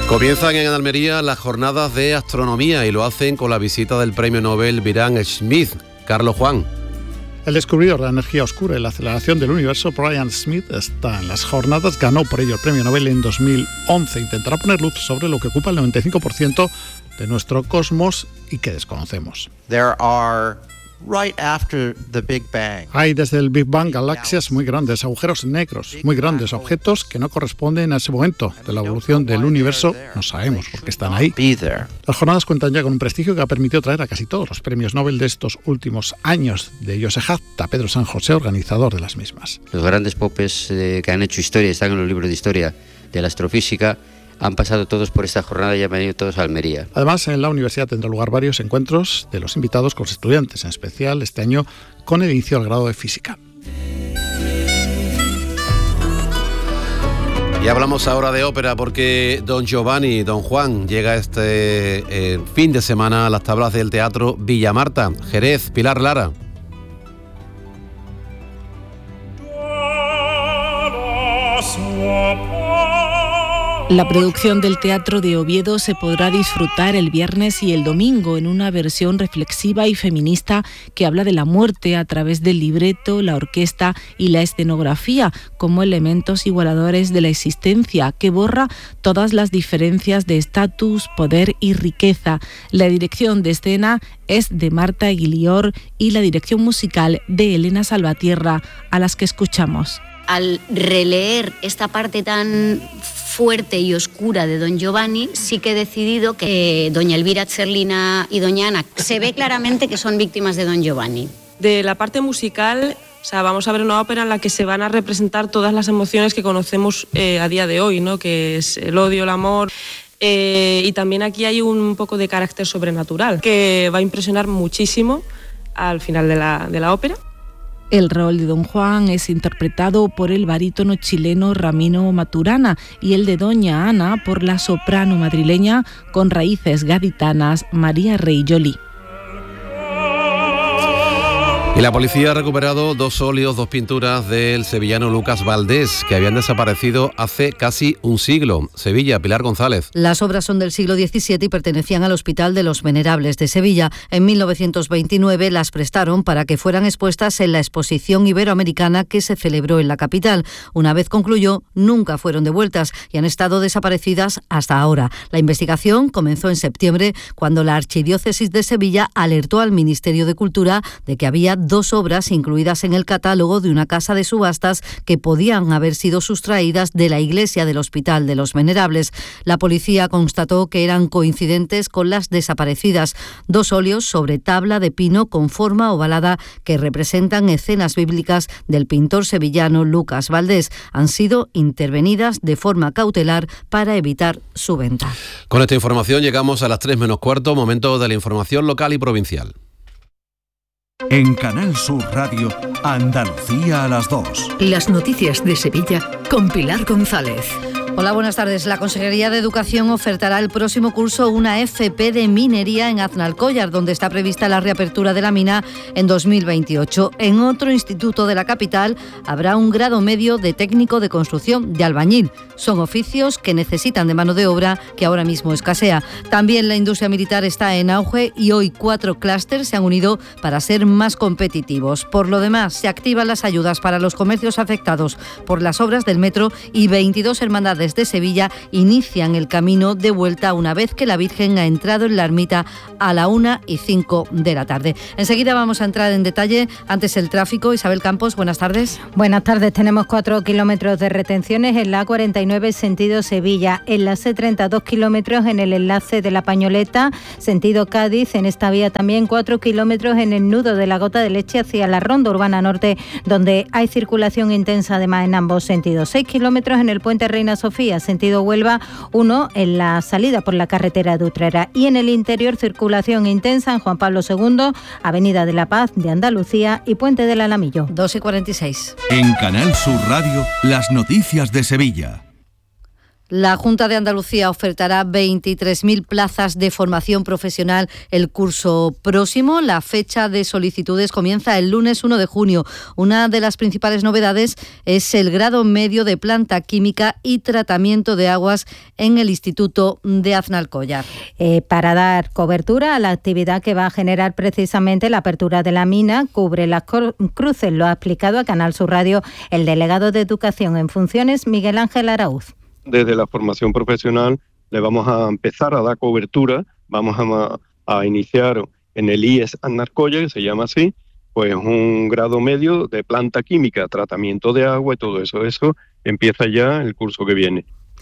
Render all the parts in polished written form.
Comienzan en Almería las jornadas de astronomía y lo hacen con la visita del premio Nobel Byron Smith. Carlos Juan. El descubridor de la energía oscura y la aceleración del universo, Byron Smith, está en las jornadas, ganó por ello el premio Nobel en 2011. Intentará poner luz sobre lo que ocupa el 95% de nuestro cosmos y que desconocemos. Hay desde el Big Bang galaxias muy grandes, agujeros negros muy grandes, objetos que no corresponden a ese momento de la evolución del universo. No sabemos por qué están ahí. Las jornadas cuentan ya con un prestigio que ha permitido traer a casi todos los premios Nobel de estos últimos años. De ello se jacta Pedro San José, organizador de las mismas. Los grandes popes que han hecho historia, están en los libros de historia de la astrofísica, han pasado todos por esta jornada y han venido todos a Almería. Además, en la universidad tendrá lugar varios encuentros de los invitados con los estudiantes, en especial este año con el inicio al grado de física. Y hablamos ahora de ópera porque Don Giovanni, Don Juan, llega este fin de semana a las tablas del Teatro Villa Marta, Jerez. Pilar Lara. La producción del Teatro de Oviedo se podrá disfrutar el viernes y el domingo en una versión reflexiva y feminista que habla de la muerte a través del libreto, la orquesta y la escenografía como elementos igualadores de la existencia, que borra todas las diferencias de estatus, poder y riqueza. La dirección de escena es de Marta Aguilior y la dirección musical de Elena Salvatierra, a las que escuchamos. Al releer esta parte tan fuerte y oscura de Don Giovanni, sí que he decidido que doña Elvira Tserlina y doña Ana se ve claramente que son víctimas de Don Giovanni. De la parte musical, vamos a ver una ópera en la que se van a representar todas las emociones que conocemos a día de hoy, ¿no? Que es el odio, el amor. Y también aquí hay un poco de carácter sobrenatural que va a impresionar muchísimo al final de la ópera. El rol de Don Juan es interpretado por el barítono chileno Ramiro Maturana y el de Doña Ana por la soprano madrileña con raíces gaditanas María Rey Joly. Y la policía ha recuperado 2 óleos, 2 pinturas del sevillano Lucas Valdés, que habían desaparecido hace casi un siglo. Sevilla, Pilar González. Las obras son del siglo XVII y pertenecían al Hospital de los Venerables de Sevilla. En 1929 las prestaron para que fueran expuestas en la exposición iberoamericana que se celebró en la capital. Una vez concluyó, nunca fueron devueltas y han estado desaparecidas hasta ahora. La investigación comenzó en septiembre, cuando la Archidiócesis de Sevilla alertó al Ministerio de Cultura de que había 2 obras incluidas en el catálogo de una casa de subastas que podían haber sido sustraídas de la iglesia del Hospital de los Venerables. La policía constató que eran coincidentes con las desaparecidas. 2 óleos sobre tabla de pino con forma ovalada que representan escenas bíblicas del pintor sevillano Lucas Valdés. Han sido intervenidas de forma cautelar para evitar su venta. Con esta información llegamos a las 3 menos cuarto, momento de la información local y provincial. En Canal Sur Radio, Andalucía a las 2. Las noticias de Sevilla con Pilar González. Hola, buenas tardes. La Consejería de Educación ofertará el próximo curso una FP de minería en Aznalcóllar, donde está prevista la reapertura de la mina en 2028. En otro instituto de la capital habrá un grado medio de técnico de construcción de albañil. Son oficios que necesitan de mano de obra que ahora mismo escasea. También la industria militar está en auge y hoy 4 clústeres se han unido para ser más competitivos. Por lo demás, se activan las ayudas para los comercios afectados por las obras del metro y 22 hermandades de Sevilla inician el camino de vuelta una vez que la Virgen ha entrado en la ermita a la 1:05 de la tarde. Enseguida vamos a entrar en detalle. Antes el tráfico. Isabel Campos, buenas tardes. Buenas tardes. Tenemos 4 kilómetros de retenciones en la A49 sentido Sevilla, en la C30 2 kilómetros en el enlace de la Pañoleta sentido Cádiz. En esta vía también 4 kilómetros en el nudo de la Gota de Leche hacia la Ronda Urbana Norte, donde hay circulación intensa además en ambos sentidos. 6 kilómetros en el puente Reina Sofía sentido Huelva, 1 en la salida por la carretera de Utrera, y en el interior circulación intensa en Juan Pablo II, Avenida de la Paz de Andalucía y Puente del Alamillo. 2:46. En Canal Sur Radio, las noticias de Sevilla. La Junta de Andalucía ofertará 23.000 plazas de formación profesional el curso próximo. La fecha de solicitudes comienza el lunes 1 de junio. Una de las principales novedades es el grado medio de planta química y tratamiento de aguas en el Instituto de Aznalcóllar. Para dar cobertura a la actividad que va a generar precisamente la apertura de la mina, cubre las cruces, lo ha explicado a Canal Sur Radio el delegado de Educación en funciones, Miguel Ángel Araúz. Desde la formación profesional le vamos a empezar a dar cobertura, vamos a iniciar en el IES Aznalcóllar, que se llama así, pues un grado medio de planta química, tratamiento de agua y todo eso. Eso empieza ya el curso que viene.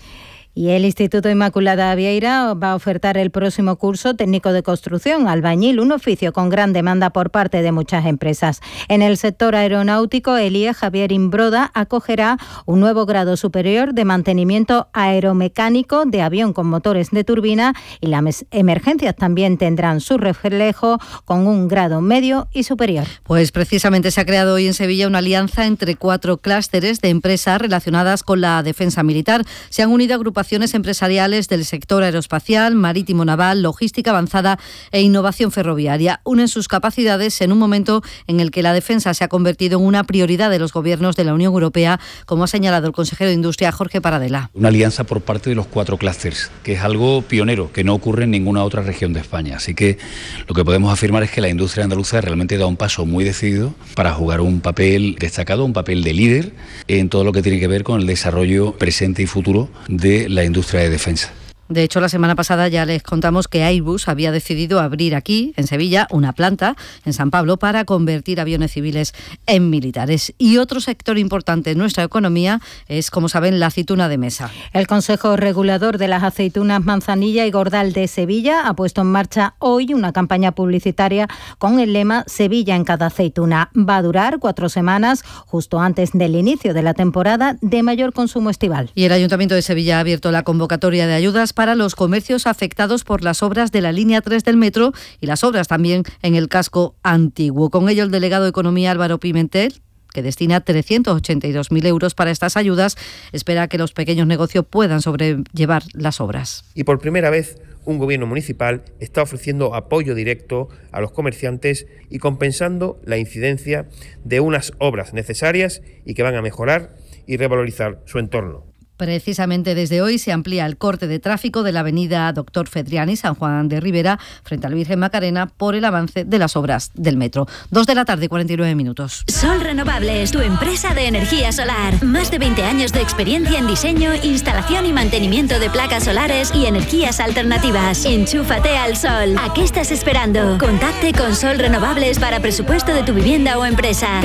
Y el Instituto Inmaculada Vieira va a ofertar el próximo curso técnico de construcción, albañil, un oficio con gran demanda por parte de muchas empresas. En el sector aeronáutico, el IE Javier Imbroda acogerá un nuevo grado superior de mantenimiento aeromecánico de avión con motores de turbina, y las emergencias también tendrán su reflejo con un grado medio y superior. Pues precisamente se ha creado hoy en Sevilla una alianza entre 4 clústeres de empresas relacionadas con la defensa militar. Se han unido agrupaciones empresariales del sector aeroespacial, marítimo naval, logística avanzada e innovación ferroviaria. Unen sus capacidades en un momento en el que la defensa se ha convertido en una prioridad de los gobiernos de la Unión Europea, como ha señalado el consejero de Industria, Jorge Paradela. Una alianza por parte de los 4 clústeres, que es algo pionero, que no ocurre en ninguna otra región de España. Así que lo que podemos afirmar es que la industria andaluza realmente da un paso muy decidido para jugar un papel destacado, un papel de líder en todo lo que tiene que ver con el desarrollo presente y futuro de la industria de defensa. De hecho, la semana pasada ya les contamos que Airbus había decidido abrir aquí, en Sevilla, una planta en San Pablo para convertir aviones civiles en militares. Y otro sector importante en nuestra economía es, como saben, la aceituna de mesa. El Consejo Regulador de las Aceitunas Manzanilla y Gordal de Sevilla ha puesto en marcha hoy una campaña publicitaria con el lema Sevilla en cada aceituna. Va a durar 4 semanas, justo antes del inicio de la temporada de mayor consumo estival. Y el Ayuntamiento de Sevilla ha abierto la convocatoria de ayudas para los comercios afectados por las obras de la línea 3 del metro y las obras también en el casco antiguo. Con ello, el delegado de Economía, Álvaro Pimentel, que destina 382.000 euros para estas ayudas, espera que los pequeños negocios puedan sobrellevar las obras. Y por primera vez, un gobierno municipal está ofreciendo apoyo directo a los comerciantes y compensando la incidencia de unas obras necesarias y que van a mejorar y revalorizar su entorno. Precisamente desde hoy se amplía el corte de tráfico de la avenida Doctor Fedriani, San Juan de Ribera, frente al Virgen Macarena, por el avance de las obras del metro. 2 de la tarde, 49 minutos. Sol Renovables, tu empresa de energía solar. Más de 20 años de experiencia en diseño, instalación y mantenimiento de placas solares y energías alternativas. Enchúfate al sol. ¿A qué estás esperando? Contacte con Sol Renovables para presupuesto de tu vivienda o empresa.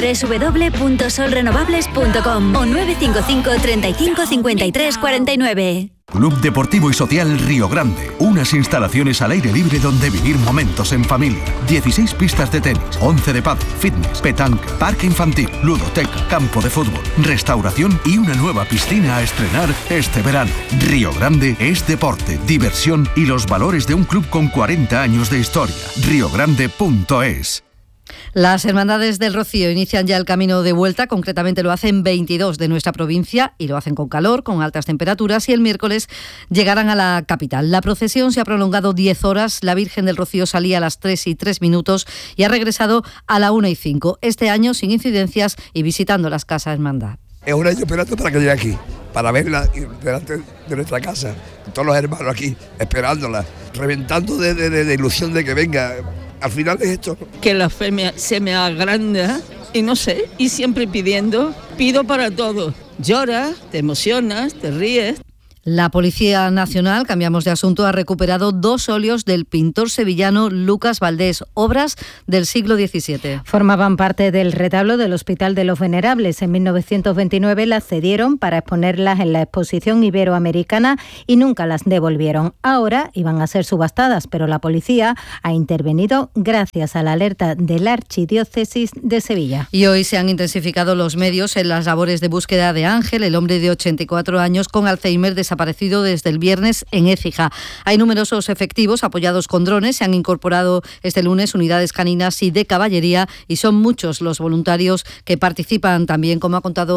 www.solrenovables.com o 955 35 53 49. Club Deportivo y Social Río Grande. Unas instalaciones al aire libre donde vivir momentos en familia. 16 pistas de tenis, 11 de pádel, fitness, petanca, parque infantil, ludoteca, campo de fútbol, restauración y una nueva piscina a estrenar este verano. Río Grande es deporte, diversión y los valores de un club con 40 años de historia. riogrande.es. Las Hermandades del Rocío inician ya el camino de vuelta, concretamente lo hacen 22 de nuestra provincia y lo hacen con calor, con altas temperaturas, y el miércoles llegarán a la capital. La procesión se ha prolongado 10 horas, la Virgen del Rocío salía a las 3:03 y ha regresado a la 1:05, este año sin incidencias y visitando las casas hermandad. Es un año esperando para que llegue aquí, para verla delante de nuestra casa, todos los hermanos aquí esperándola, reventando de ilusión de que venga. Al final es esto. Que la fe se me agranda y no sé, y siempre pido para todo. Lloras, te emocionas, te ríes. La Policía Nacional, cambiamos de asunto, ha recuperado 2 óleos del pintor sevillano Lucas Valdés, obras del siglo XVII. Formaban parte del retablo del Hospital de los Venerables. En 1929 las cedieron para exponerlas en la exposición iberoamericana y nunca las devolvieron. Ahora iban a ser subastadas, pero la policía ha intervenido gracias a la alerta de la Archidiócesis de Sevilla. Y hoy se han intensificado los medios en las labores de búsqueda de Ángel, el hombre de 84 años con Alzheimer desaparecido desde el viernes en Écija. Hay numerosos efectivos apoyados con drones, se han incorporado este lunes unidades caninas y de caballería y son muchos los voluntarios que participan también, como ha contado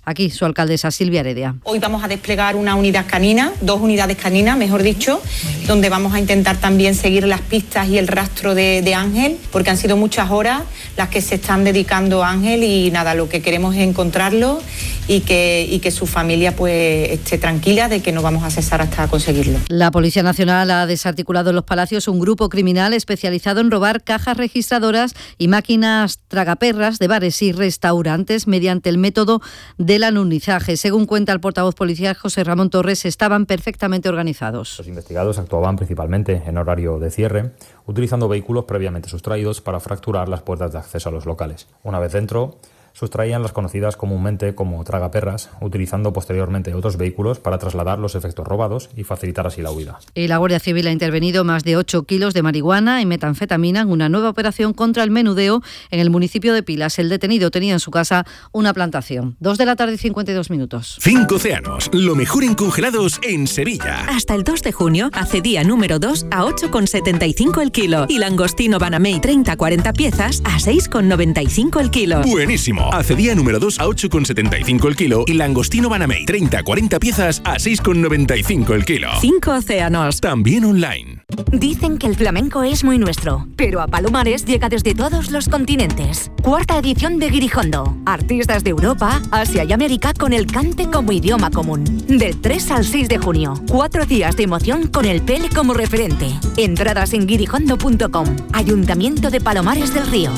Aquí su alcaldesa Silvia Heredia. Hoy vamos a desplegar una unidad canina, 2 unidades caninas, mejor dicho, donde vamos a intentar también seguir las pistas y el rastro de Ángel, porque han sido muchas horas las que se están dedicando a Ángel y nada, lo que queremos es encontrarlo y que su familia pues esté tranquila de que no vamos a cesar hasta conseguirlo. La Policía Nacional ha desarticulado en Los Palacios un grupo criminal especializado en robar cajas registradoras y máquinas tragaperras de bares y restaurantes mediante el método del alunizaje. Según cuenta el portavoz policial José Ramón Torres, estaban perfectamente organizados. Los investigados actuaban principalmente en horario de cierre, utilizando vehículos previamente sustraídos para fracturar las puertas de acceso a los locales. Una vez dentro, sustraían las conocidas comúnmente como tragaperras, utilizando posteriormente otros vehículos para trasladar los efectos robados y facilitar así la huida. Y la Guardia Civil ha intervenido más de 8 kilos de marihuana y metanfetamina en una nueva operación contra el menudeo en el municipio de Pilas. El detenido tenía en su casa una plantación. 2:52 p.m. 5 Océanos, lo mejor en congelados en Sevilla. Hasta el 2 de junio, hace día número 2 a 8,75 el kilo. Y langostino Banamey 30-40 piezas a 6,95 el kilo. Buenísimo. Hace día número 2 a 8,75 el kilo y langostino Banamey 30-40 piezas a 6,95 el kilo. 5 Océanos. También online. Dicen que el flamenco es muy nuestro, pero a Palomares llega desde todos los continentes. 4ª edición de Guirijondo. Artistas de Europa, Asia y América con el cante como idioma común. Del 3 al 6 de junio. 4 días de emoción con el Pele como referente. Entradas en guirijondo.com. Ayuntamiento de Palomares del Río.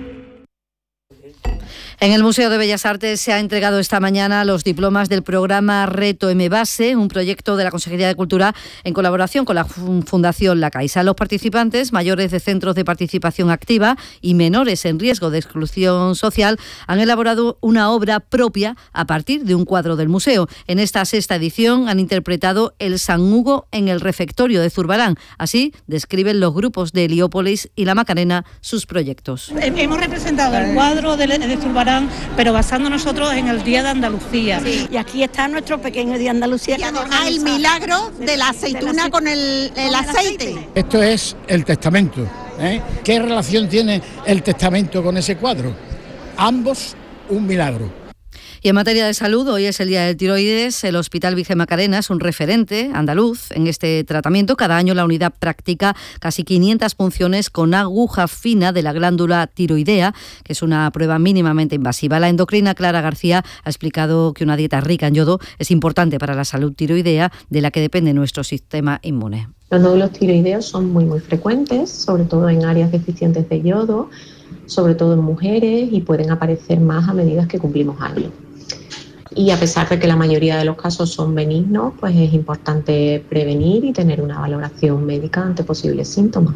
En el Museo de Bellas Artes se ha entregado esta mañana los diplomas del programa Reto M-Base, un proyecto de la Consejería de Cultura en colaboración con la Fundación La Caixa. Los participantes, mayores de centros de participación activa y menores en riesgo de exclusión social, han elaborado una obra propia a partir de un cuadro del museo. En esta 6ª edición han interpretado el San Hugo en el refectorio de Zurbarán. Así describen los grupos de Heliópolis y La Macarena sus proyectos. Hemos representado el cuadro de Zurbarán, pero basando nosotros en el Día de Andalucía. Sí. Y aquí está nuestro pequeño Día de Andalucía. Y además el milagro de la aceituna con el aceite. Esto es el testamento. ¿Qué relación tiene el testamento con ese cuadro? Ambos un milagro. Y en materia de salud, hoy es el Día del Tiroides. El Hospital Virgen Macarena es un referente andaluz en este tratamiento. Cada año la unidad practica casi 500 punciones con aguja fina de la glándula tiroidea, que es una prueba mínimamente invasiva. La endocrina Clara García ha explicado que una dieta rica en yodo es importante para la salud tiroidea, de la que depende nuestro sistema inmune. Los nódulos tiroideos son muy frecuentes, sobre todo en áreas deficientes de yodo, sobre todo en mujeres, y pueden aparecer más a medida que cumplimos años. Y a pesar de que la mayoría de los casos son benignos, pues es importante prevenir y tener una valoración médica ante posibles síntomas.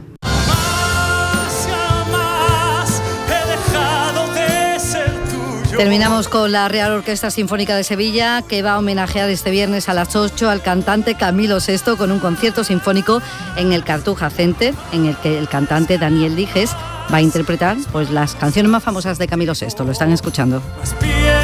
Terminamos con la Real Orquesta Sinfónica de Sevilla, que va a homenajear este viernes a las 8 al cantante Camilo VI con un concierto sinfónico en el Cartuja Center, en el que el cantante Daniel Dijes va a interpretar pues las canciones más famosas de Camilo VI. Lo están escuchando.